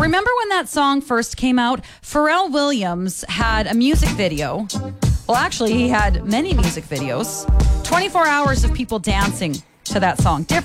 Remember when that song first came out? Pharrell Williams had a music video. Well, actually, he had many music videos. 24 hours of people dancing to that song. Different